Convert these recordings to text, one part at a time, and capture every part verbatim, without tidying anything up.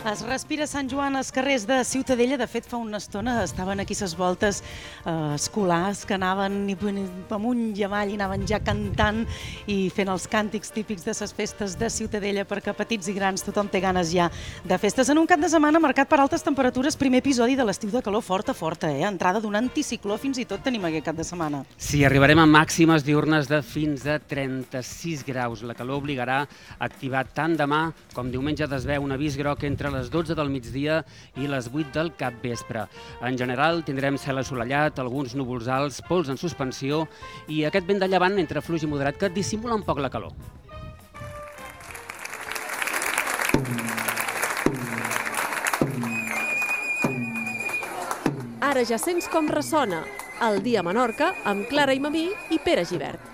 Es respira Sant Joan als carrers de Ciutadella. De fet, fa una estona estaven aquí ses voltes eh, escolars que anaven amunt i avall i anaven ja cantant i fent els càntics típics de ses festes de Ciutadella, perquè petits i grans tothom té ganes ja de festes. En un cap de setmana marcat per altes temperatures, primer episodi de l'estiu de calor forta, forta, eh? Entrada d'un anticicló fins i tot tenim aquest cap de setmana. Sí, arribarem a màximes diürnes de fins a trenta-sis graus. La calor obligarà a activar tant demà com diumenge desveu un avís groc entre les dotze del migdia i les vuit del capvespre. En general tindrem cel assolellat, alguns núvols alts, pols en suspensió i aquest vent de llevant entre fluix i moderat que dissimula un poc la calor. Ara ja sents com ressona el dia a Menorca amb Clara Imamí i Pere Gibert.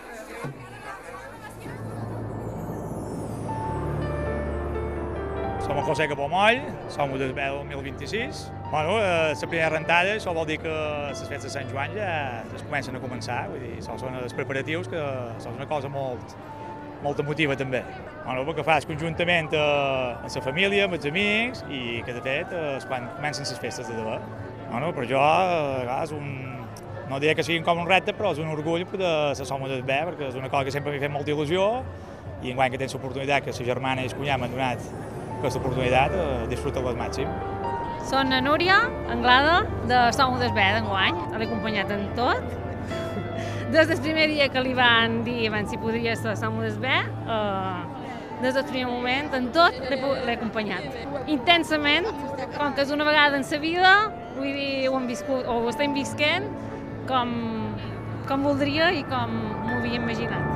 Som a José Capomoll, som del dos mil vint-i-sis. Bueno, la primera rentada, això vol dir que les festes de Sant Joan ja es comencen a començar, vull dir, això són els preparatius, que això és una cosa molt, molt emotiva també. Bueno, perquè fas conjuntament amb la família, amb els amics, i que de fet és quan comencen les festes de debò. Bueno, per jo, és un... no diria que siguin com un repte, però és un orgull poder ser som del bé, perquè és una cosa que sempre m'ha fet molta il·lusió, i enguany que tens l'oportunitat que la germana i el cunyat m'han donat aquesta oportunitat, disfruta-la al màxim. Són a Núria, Anglada, de Som d'Esbé d'enguany, l'he acompanyat en tot. Des del primer dia que li van dir si podria ser Som d'Esbé, des del primer moment, en tot l'he acompanyat. Intensament, com que és una vegada en la vida, vull dir, ho hem viscut, o ho estem visquent com, com voldria i com m'ho havia imaginat.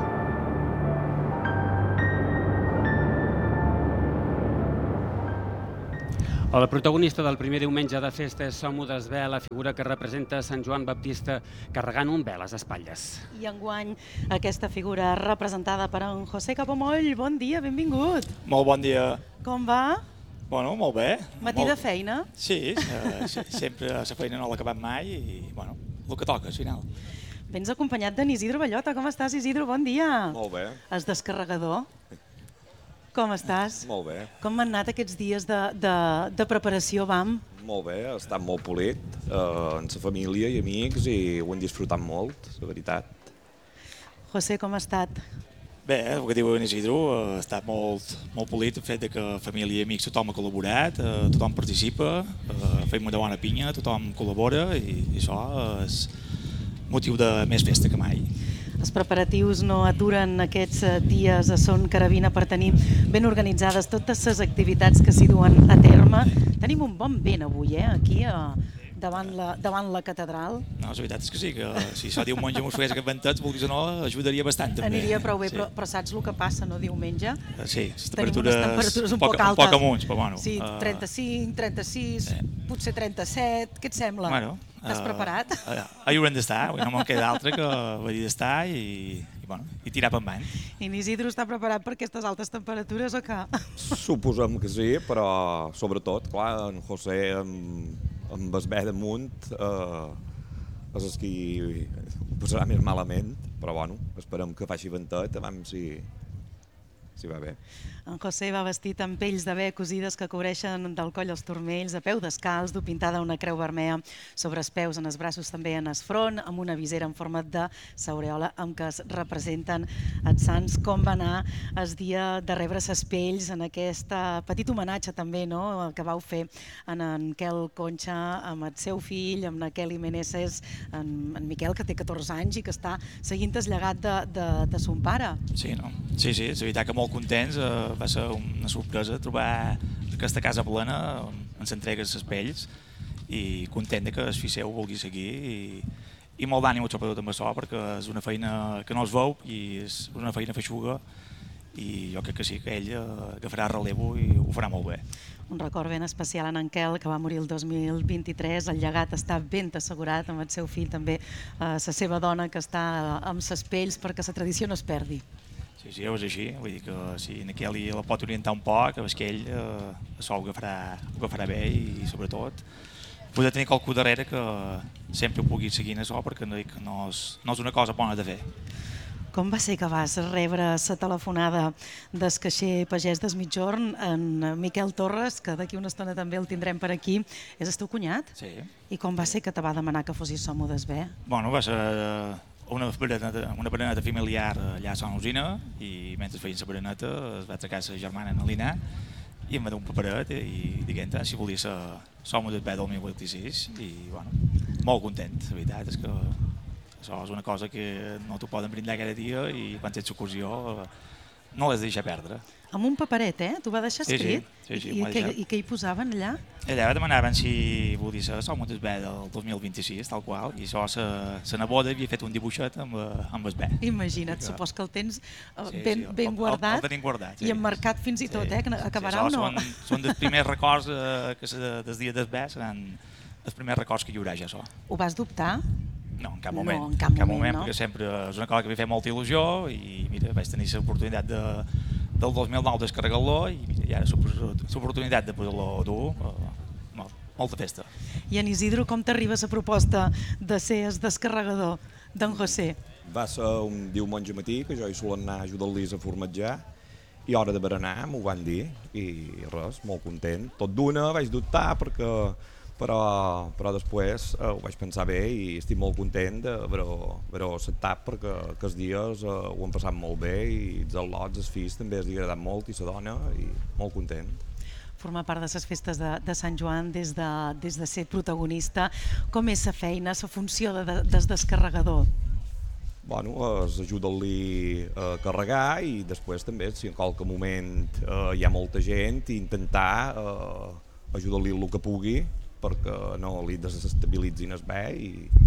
El protagonista del primer diumenge de festa és Som d'Esbé, la figura que representa Sant Joan Baptista carregant un vel a les espatlles. I enguany aquesta figura representada per en José Capomoll. Bon dia, benvingut. Molt bon dia. Com va? Bueno, molt bé. Matí molt... de feina? Sí, uh, sempre la feina no l'ha acabat mai i, bueno, el que toca, al final. Vens acompanyat d'en Isidro Ballota. Com estàs, Isidro? Bon dia. Molt bé. El descarregador. Com estàs? Molt bé. Com han anat aquests dies de, de, de preparació, vam? Molt bé, ha estat molt polit, eh, amb la família i amics, i ho hem disfrutat molt, la veritat. José, com ha estat? Bé, el que diu en Isidro, ha estat molt, molt polit el fet que família i amics tothom ha col·laborat, eh, tothom participa, eh, fem una bona pinya, tothom col·labora i, i això és motiu de més festa que mai. Els preparatius no aturen aquests dies a Son Carabina per tenir ben organitzades totes les activitats que s'hi duen a terme. Tenim un bon vent avui, eh, aquí a, davant, la, davant la catedral. No, la veritat és que sí, que si això diumenge mos fes aquest ventet, vulguis o no, ajudaria bastant també. Aniria prou bé, sí. però, però saps el que passa, no, diumenge? Sí, les Tenim unes temperatures un poc, poc altes. Un poc amunt, però bueno. Sí, trenta-cinc, trenta-sis, eh. potser trenta-set, què et sembla? Bueno, T'has uh, preparat? Uh, hi haurem d'estar, no me'n queda d'altre que haver d'estar i, i, bueno, i tirar per endavant. I l'Isidro està preparat per aquestes altes temperatures o què? Suposem que sí, però sobretot, clar, en José amb, amb el bé damunt eh, és el que ho passarà més malament, però bueno, esperem que faci ventet, a veure si, si va bé. En José va vestit amb pells de bé cosides que cobreixen del coll als turmells, a peu descalç, du pintada una creu vermella sobre els peus, en els braços també en el front, amb una visera en forma de saureola amb què es representen els sants. Com va anar el dia de rebre ses pells en aquest petit homenatge també, no?, que vau fer en en Quel Concha, amb el seu fill, amb la Kelly Meneses, en, en Miquel, que té catorze anys i que està seguint el llegat de, de, de son pare. Sí, no? sí, sí, és veritat que molt contents. Eh, va ser una sorpresa trobar aquesta casa plena on s'entreguen les pells i content que el fill seu vulgui seguir i, i molt d'ànim sobretot amb això, perquè és una feina que no es veu i és una feina feixuga i jo crec que sí, que ell agafarà relevo i ho farà molt bé. Un record ben especial en en Quel, que va morir el dos mil vint-i-tres. El llegat està ben assegurat amb el seu fill, també la seva dona, que està amb ses pells perquè la tradició no es perdi. Sí, sí, és així. Vull dir que si en aquell la pot orientar un poc, és que ell eh, això ho agafarà, ho agafarà bé i, i sobretot poder tenir qualcú darrere que sempre ho pugui seguir en això, perquè no, no, és, no és una cosa bona de fer. Com va ser que vas rebre la telefonada del caixer pagès des Mitjorn, en Miquel Torres, que d'aquí una estona també el tindrem per aquí? És el teu cunyat? Sí. I com va ser que te va demanar que fossis Som-ho d'Esbé? Bueno, va ser una bereneta, una bereneta familiar allà a Son Usina, i mentre feien la bereneta es va atracar la germana en Alinar i em va dar un paperet i diguem si volia ser Som-ho d'Esbé del mil vint-i-sis, i bueno, molt content, la veritat és que això és una cosa que no t'ho poden brindar cada dia i quan tens ocasió no l'has de deixar perdre. Amb un paperet, eh? T'ho va deixar escrit? Sí, sí, sí, I, I, I què hi posaven allà? Allà demanaven si volia ser Som-ho d'Esbé del dos mil vint-i-sis, tal qual, i això la neboda havia fet un dibuixet amb, amb Esbé. Imagina't, que... supos que el tens uh, sí, ben, sí, ben el, guardat, el, el tenim guardat sí. I emmarcat fins i tot, sí. eh? Que acabarà sí, o no? Són, són dels primers records eh, que des dia d'Esbé seran els primers records que hi haurà ja això. Ho vas dubtar? No, en cap moment, no, en cap, en cap moment, moment no? Perquè sempre és una cosa que m'hi fa molta il·lusió i mira, vaig tenir l'oportunitat de, del dos mil nou descarregar-lo i, mira, i ara l'oportunitat de poder-lo dur, eh, molta festa. I en Isidro, com t'arriba la proposta de ser el descarregador d'en José? Va ser un diumenge matí que jo hi solen anar a ajudar-los a formatjar i hora de berenar m'ho van dir i res, molt content. Tot d'una vaig dubtar perquè però, però després eh, ho vaig pensar bé i estic molt content d'haver-ho acceptat perquè aquests dies eh, ho hem passat molt bé i els al·lots, els fills també els ha agradat molt i la dona i molt content. Formar part de les festes de, de Sant Joan des de, des de ser protagonista. Com és la feina, la funció de, de, del descarregador? Bueno, és ajudar-li a carregar i després també, si en qualque moment eh, hi ha molta gent, intentar eh, ajudar-li el que pugui perquè no li desestabilitzin el bé i,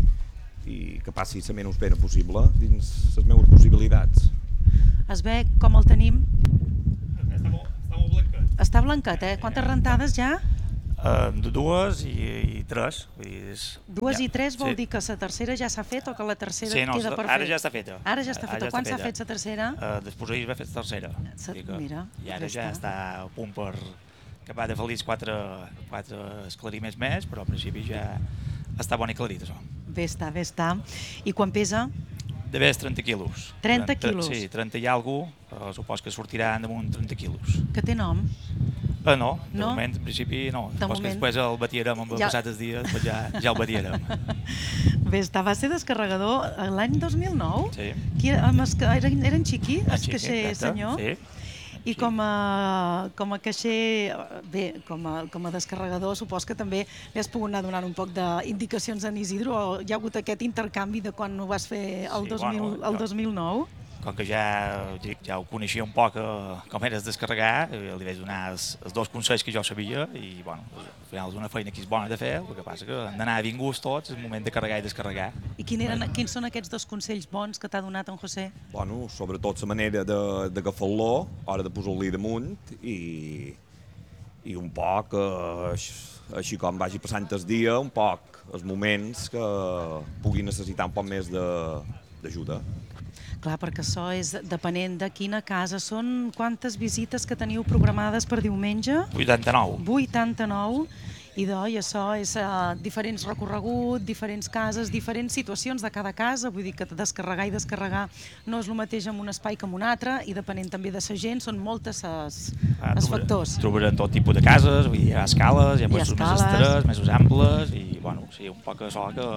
i que passi la menys pena possible dins les meves possibilitats. Es bé com el tenim? Està molt, està molt blanquet. Està blanquet, eh? Quantes rentades ja? Uh, dues i, i tres. Vull dir, és... Dues ja. i tres vol sí. dir que la tercera ja s'ha fet o que la tercera sí, no, queda per fer? Ara ja està feta. Ara ja està feta. Quan s'ha fet la tercera? Uh, després ahir va fer la tercera. Sa... Mira, I ara ja ja està a punt per acabar de feliç quatre, quatre esclariments més, però al principi ja està bon i clarit, això. Bé està, bé està. I quan pesa? De més trenta quilos. trenta quilos? Sí, trenta i alguna cosa, supos que sortirà damunt trenta quilos. Que té nom? Uh, no, de no? moment, en principi no. De supos moment... que després el batiarem amb ja... passat els dies, doncs ja, ja el batiarem. Bé està, va ser descarregador l'any dos mil nou? Sí. Qui era, eren, eren xiqui, el xiqui, caixer exacte, senyor? Sí. I com a, com a caixer, bé, com a, com a descarregador, supos que també li has pogut anar donant un poc d'indicacions a en Isidro, o hi ha hagut aquest intercanvi de quan ho vas fer el, Sí, dos mil, bueno, el dos mil nou? Com que ja, ja ho coneixia un poc eh, com eres descarregar, eh, li vaig donar els, els dos consells que jo sabia i bueno, al final és una feina que és bona de fer, el que passa que hem d'anar a vinguts tots, és el moment de carregar i descarregar. I quin eren, quins són aquests dos consells bons que t'ha donat en José? Bueno, sobretot la manera d'agafar-lo, hora de posar-li damunt i, i un poc, eh, així com vagi passant el dia, un poc els moments que pugui necessitar un poc més d'ajuda. Clar, perquè això és depenent de quina casa. Són quantes visites que teniu programades per diumenge? vuitanta-nou. vuitanta-nou. I doncs això és uh, diferents recorreguts, diferents cases, diferents situacions de cada casa. Vull dir que descarregar i descarregar no és el mateix en un espai que en un altre i depenent també de la gent, són moltes els Ah, factors. Trobarem tot tipus de cases, vull dir, hi ha escales, hi ha puestos més estrets, més amples i bueno, sí, un poc això que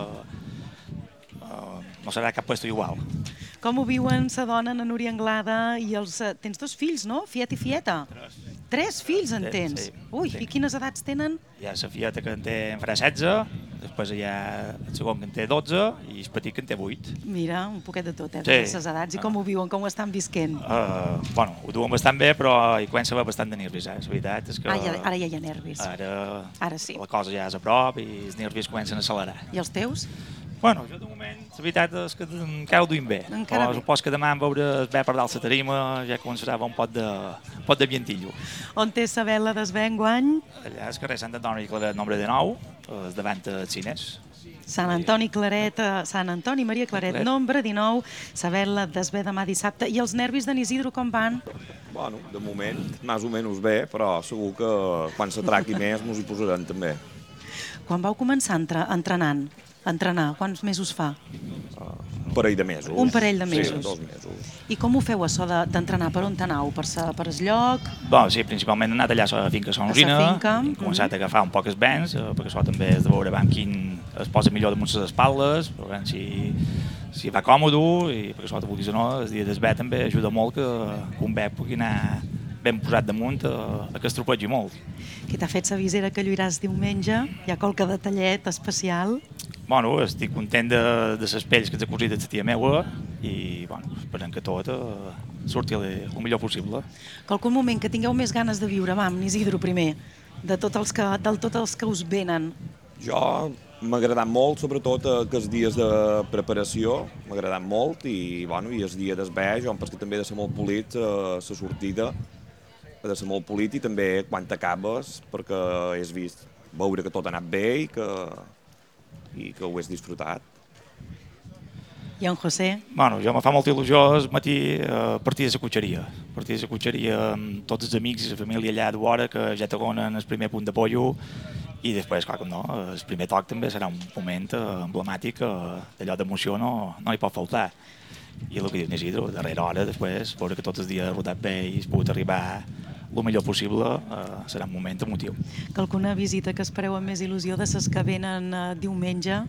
uh, no serà cap puesto igual. Com ho viuen sa dona, na Núria Anglada, i els... Tens dos fills, no? Fiet i fieta. Tres. Tres fills en tens? Sí. Ui, Sí. i quines edats tenen? Hi ha la fieta que en té en farà setze, després hi ha el segon que en té dotze i el petit que en té vuit. Mira, un poquet de tot, eh, Sí. de les edats. I com ho viuen, com ho estan visquent? Uh, bueno, ho duen bastant bé, però hi comença a haver bastant de nervis, eh? La veritat és que... Ah, ja, ara ja hi ha nervis. Ara, Ara sí. la cosa ja és a prop i els nervis comencen a accelerar. I els teus? Bueno, jo de moment, la veritat és que encara ho duim bé. Encara però bé. supos que demà en veure es ve per dalt la tarima, ja començarà a haver un pot de, pot d'ambientillo. On té sa vela d'esbé enguany? Allà al carrer Sant Antoni i Claret, nombre de nou, és davant dels cines. Sant Antoni Claret, eh, Sant Antoni Maria Claret, Claret. nombre dinou, sa vela d'esbé demà dissabte. I els nervis d'en Isidro com van? Bueno, de moment, més o menys bé, però segur que quan s'atraqui més mos hi posarem també. Quan vau començar entre, entrenant? Entrenar, quants mesos fa? Un parell de mesos. Un parell de mesos. Sí, dos mesos. I com ho feu, això de- d'entrenar? Per on anau? Per, sa, per es lloc? Bon, sí, principalment he anat allà a la finca Son A sa Usina, finca, he començat mhm. a agafar un poc els vents, eh, perquè això també és de veure amb quin es posa millor damunt les espatles, per veure si, si va còmode, i perquè això, vulguis o no, el dia d'esbé també ajuda molt que, que un bé pugui anar ben posat damunt a, a que es tropegi molt. Què t'ha fet la visera que lluiràs diumenge? Hi ha qualque detallet especial? Bueno, estic content de, de les pells que ens ha cosit la tia meua i bueno, esperem que tot eh, surti el, el millor possible. Qualcun moment que tingueu més ganes de viure, va, amb Isidro primer, de tots els que, de tots els que us venen. Jo m'ha agradat molt, sobretot aquests dies de preparació, m'ha agradat molt i, bueno, i el dia d'esbé, jo em penso que també ha de ser molt polit la sortida, ha de ser molt polit i també quan t'acabes, perquè has vist veure que tot ha anat bé i que, i que ho has disfrutat. I en José? Bueno, jo me fa molta il·lusió el matí eh, partir de la cotxeria. Partir de la cotxeria amb tots els amics i la família allà a vora que ja t'agonen el primer punt de pollo i després, clar com no, el primer toc també serà un moment eh, emblemàtic eh, d'allò d'emoció no, no hi pot faltar. I el que diu Isidro, darrere hora, després, veure que tot el dia ha rotat bé i has pogut arribar el millor possible, eh, serà un moment emotiu. Qualcuna visita que espereu amb més il·lusió de ses que venen eh, diumenge?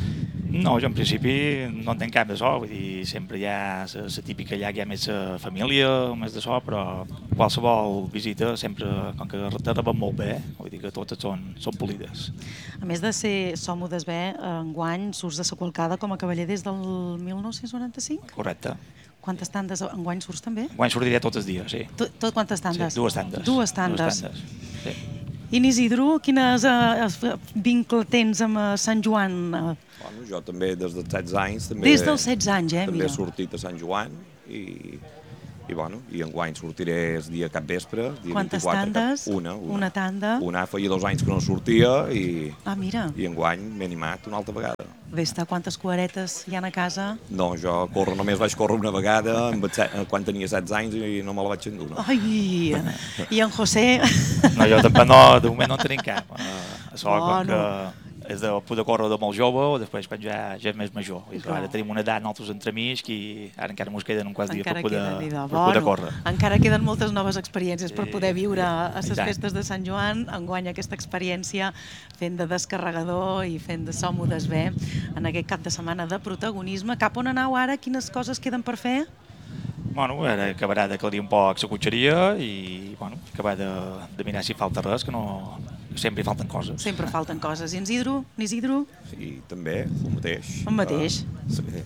No, jo en principi no en tenc cap d'això, vull dir, sempre hi ha la típica allà que hi ha més eh, família o més d'això, però qualsevol visita sempre, com que te reben molt bé, vull dir que totes són, són polides. A més de ser Som-ho d'esbé, enguany surts de la Qualcada com a cavaller des del mil nou-cents noranta-cinc? Correcte. Quantes tandes enguany surts també? Enguany sortiré tots els dies, sí. Tot, tot quantes tandes? Sí, dues tandes. Dues tandes. Dues tandes. Sí. I Isidro, quines eh, vincle tens amb eh, Sant Joan? Eh, Bueno, jo també des dels setze anys també, Des dels setze anys, eh, també mira. he sortit a Sant Joan i, i, bueno, i enguany sortiré el dia cap vespre, dia Quantes vint-i-quatre. tandes? Una, una. Una tanda? Una feia dos anys que no sortia i, Ah, mira, i enguany m'he animat una altra vegada. vés-te quantes cuaretes hi ha a casa. No, jo córrer, només vaig córrer una vegada amb el set, quan tenia setze anys i no me la vaig endur. No? Ai, i en José? No, jo tampoc no, de moment no en tenim cap. Uh, això, Bueno. com que és de poder córrer de molt jove o després quan ja, ja és més major. I Clar. ara tenim una edat nosaltres entre mig i ara encara ens queden un quart dia per Encara poder, queden, idò. per poder Bueno, córrer. encara queden moltes noves experiències per Sí, poder viure a i les tant. festes de Sant Joan. Enguany aquesta experiència fent de descarregador i fent de Som-ho d'esbé en aquest cap de setmana de protagonisme. Cap on anau ara? Quines coses queden per fer? Bueno, ara acabarà d'aclarir un poc la cotxeria i bueno, acabar de, de mirar si falta res, que no que sempre hi falten coses. Sempre falten coses. I en Isidro? En Isidro? Sí, també, el mateix. El mateix. Uh, sí.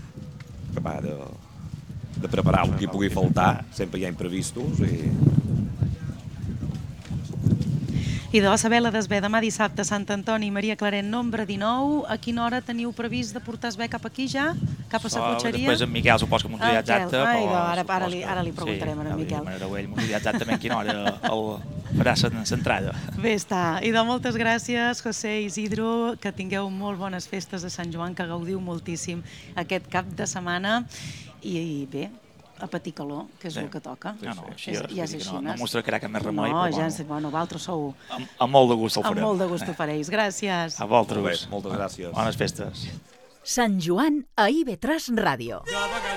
Acabar de, de preparar el que hi pugui faltar, sempre hi ha imprevistos i... I de la Sabela d'Esbé, demà dissabte, Sant Antoni, Maria Claret, nombre dinou. A quina hora teniu previst de portar Esbé cap aquí ja? Cap a Això, la cotxeria? Després en Miquel supos que m'ho dirà Ah, Miquel. exacte. Ai, però ara- ara supos li- que- ara li preguntarem a en sí, Miquel. Ell m'ho dirà exactament a quina hora el farà l'entrada. Bé està. I de moltes gràcies, José i Isidro, que tingueu molt bones festes de Sant Joan, que gaudiu moltíssim aquest cap de setmana. I, i bé, a patir calor, que és Sí. el que toca. No, no, així És- és, ja és vull dir que així. no- no mostrarà cap més remei, No, però ja, bueno. ens- bueno, vosaltres sou Amb, amb molt de gust el amb farem. molt de gust ho fareis. Gràcies. A vosaltres. Molt bé, moltes gràcies. Bones festes. Sant Joan a I V tres Ràdio.